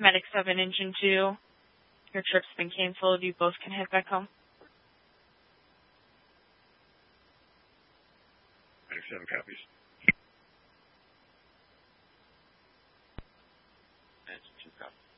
Medic 7, Engine 2. Your trip's been canceled. You both can head back home. Medic 7 copies. Engine 2 copies.